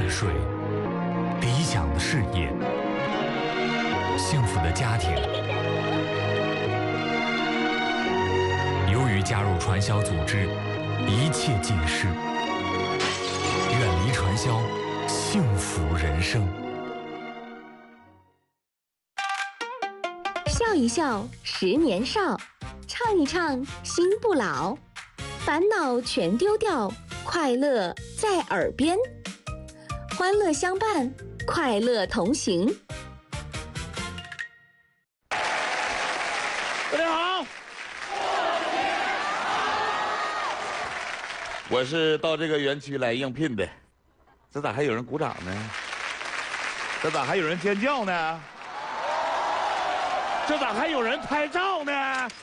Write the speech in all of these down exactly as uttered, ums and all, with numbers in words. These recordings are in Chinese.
水，理想的事业，幸福的家庭。由于加入传销组织，一切尽失。远离传销，幸福人生。 笑一笑，十年少；唱一唱，心不老。烦恼全丢掉，快乐在耳边。欢乐相伴，快乐同行。 大家好，我是到这个园区来应聘的。这咋还有人鼓掌呢？这咋还有人尖叫呢？这咋还有人拍照呢？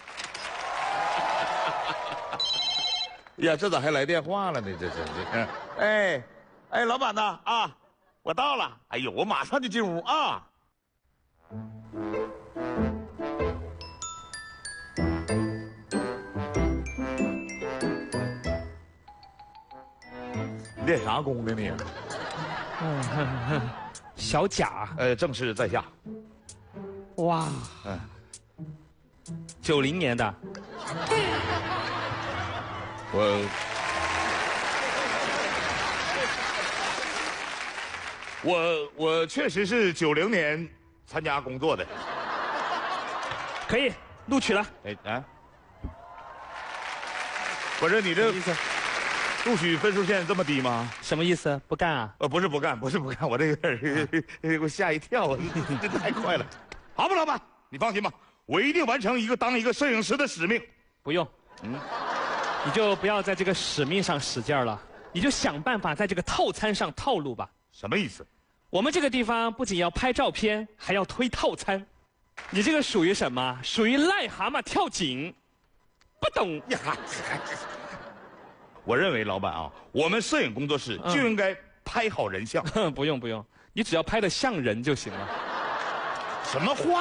呀，这咋还来电话了呢？这这这，哎，哎，老板呐啊，我到了。哎呦，我马上就进屋啊。练啥功呢你？ 嗯，哼哼小贾， 呃，正式在下。 哇， 嗯， 九零年的， 我我我确实是九零年参加工作的。 可以录取了。 哎啊，不是你这意思？ 录取分数线这么低吗？ 什么意思？不干啊？ 呃，不是不干，不是不干，我这有点给我吓一跳，这太快了。好吧，老板，你放心吧，我一定完成一个当一个摄影师的使命。 不用，嗯，你就不要在这个使命上使劲了，你就想办法在这个套餐上套路吧。 什么意思？ 我们这个地方不仅要拍照片，还要推套餐。你这个属于什么？属于癞蛤蟆跳井，不懂呀。我认为老板啊，我们摄影工作室就应该拍好人像。 不用不用，你只要拍得像人就行了。 什么话？